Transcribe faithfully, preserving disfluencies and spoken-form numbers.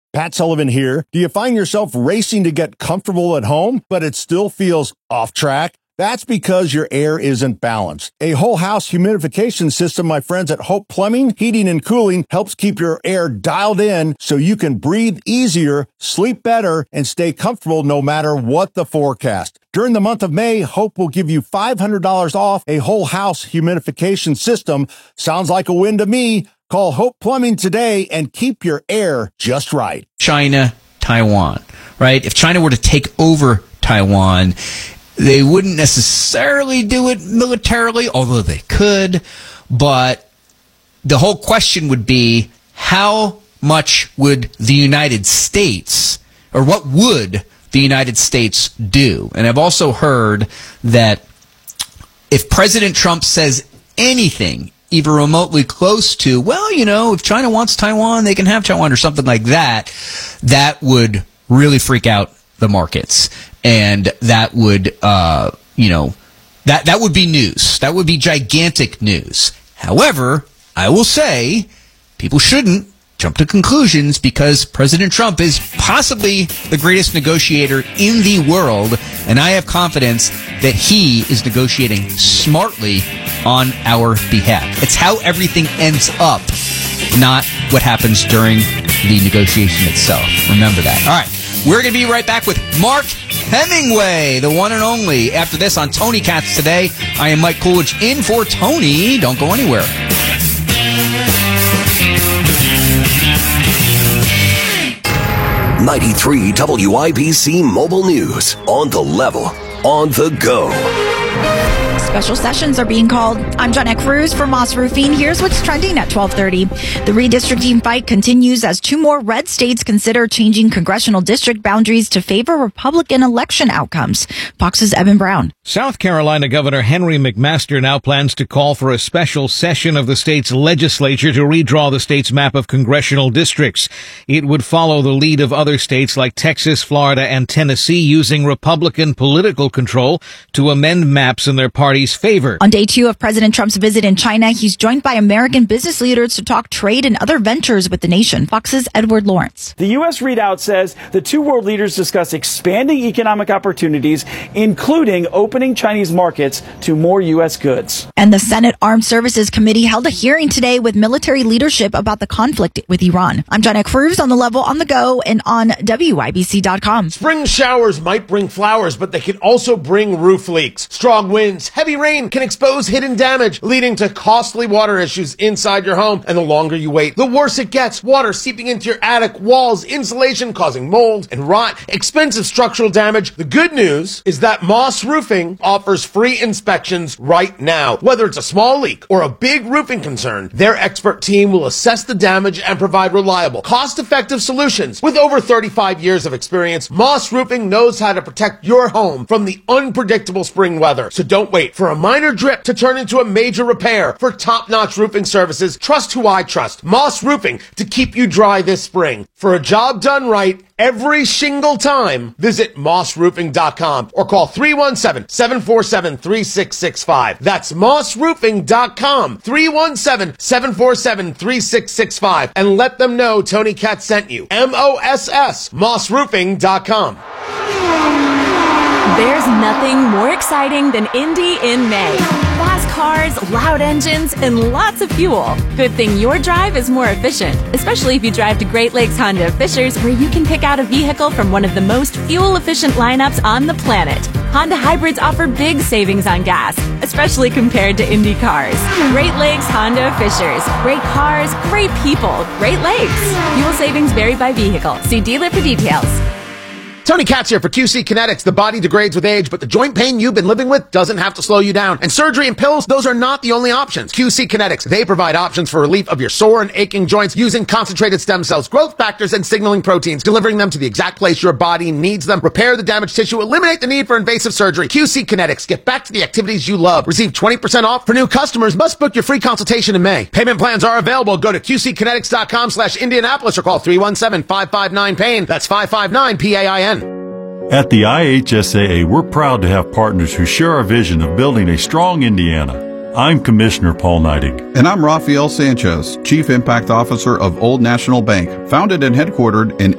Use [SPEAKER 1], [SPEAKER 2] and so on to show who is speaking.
[SPEAKER 1] Pat Sullivan here. Do you find yourself racing to get comfortable at home, but it still feels off track? That's because your air isn't balanced. A whole house humidification system, my friends at Hope Plumbing, Heating and Cooling, helps keep your air dialed in so you can breathe easier, sleep better, and stay comfortable no matter what the forecast. During the month of May, Hope will give you five hundred dollars off a whole house humidification system. Sounds like a win to me. Call Hope Plumbing today and keep your air just right.
[SPEAKER 2] China, Taiwan, right? If China were to take over Taiwan, they wouldn't necessarily do it militarily, although they could. But the whole question would be, how much would the United States, or what would the United States do? And I've also heard that if President Trump says anything even remotely close to, well, you know, if China wants Taiwan, they can have Taiwan, or something like that, that would really freak out the markets. And that would, uh, you know, that, that would be news. That would be gigantic news. However, I will say people shouldn't jump to conclusions, because President Trump is possibly the greatest negotiator in the world, and I have confidence that he is negotiating smartly on our behalf. It's how everything ends up, not what happens during the negotiation itself. Remember that. All right, we're going to be right back with Mark Hemingway, the one and only, after this on Tony Katz Today. I am Mike Coolidge in for Tony. Don't go anywhere.
[SPEAKER 3] ninety-three W I B C Mobile News. On the level. On the go.
[SPEAKER 4] Special sessions are being called. I'm John Cruz for Moss Roofing. Here's what's trending at twelve thirty. The redistricting fight continues as two more red states consider changing congressional district boundaries to favor Republican election outcomes. Fox's Evan Brown.
[SPEAKER 5] South Carolina Governor Henry McMaster now plans to call for a special session of the state's legislature to redraw the state's map of congressional districts. It would follow the lead of other states like Texas, Florida, and Tennessee using Republican political control to amend maps in their party's favor.
[SPEAKER 4] On day two of President Trump's visit in China, he's joined by American business leaders to talk trade and other ventures with the nation. Fox's Edward Lawrence.
[SPEAKER 6] The U S readout says the two world leaders discuss expanding economic opportunities, including opening Chinese markets to more U S goods.
[SPEAKER 4] And the Senate Armed Services Committee held a hearing today with military leadership about the conflict with Iran. I'm Jonna Cruz on the level, on the go, and on W I B C dot com.
[SPEAKER 7] Spring showers might bring flowers, but they can also bring roof leaks. Strong winds, heavy rain can expose hidden damage, leading to costly water issues inside your home. And the longer you wait, the worse it gets. Water seeping into your attic, walls, insulation, causing mold and rot, expensive structural damage. The good news is that Moss Roofing offers free inspections right now. Whether it's a small leak or a big roofing concern, their expert team will assess the damage and provide reliable, cost-effective solutions. With over thirty-five years of experience, Moss Roofing knows how to protect your home from the unpredictable spring weather. So don't wait for a minor drip to turn into a major repair. For top-notch roofing services, trust who I trust. Moss Roofing, to keep you dry this spring. For a job done right every single time, visit moss roofing dot com or call three one seven, seven four seven, three six six five. That's moss roofing dot com, three one seven, seven four seven, three six six five, and let them know Tony Katz sent you. M O S S, moss roofing dot com.
[SPEAKER 8] There's nothing more exciting than Indy in May. Fast cars, loud engines, and lots of fuel. Good thing your drive is more efficient, especially if you drive to Great Lakes Honda of Fishers, where you can pick out a vehicle from one of the most fuel-efficient lineups on the planet. Honda hybrids offer big savings on gas, especially compared to Indy cars. Great Lakes Honda of Fishers. Great cars, great people, Great Lakes. Fuel savings vary by vehicle. See dealer for details.
[SPEAKER 7] Tony Katz here for Q C Kinetics. The body degrades with age, but the joint pain you've been living with doesn't have to slow you down. And surgery and pills, those are not the only options. Q C Kinetics, they provide options for relief of your sore and aching joints using concentrated stem cells, growth factors, and signaling proteins, delivering them to the exact place your body needs them. Repair the damaged tissue, eliminate the need for invasive surgery. Q C Kinetics, get back to the activities you love. Receive twenty percent off for new customers. Must book your free consultation in May. Payment plans are available. Go to Q C kinetics dot com slash Indianapolis or call three one seven, five five nine, pain. That's five five nine, P A I N.
[SPEAKER 9] At the I H S A A, we're proud to have partners who share our vision of building a strong Indiana. I'm Commissioner Paul Neidig.
[SPEAKER 10] And I'm Rafael Sanchez, Chief Impact Officer of Old National Bank, founded and headquartered in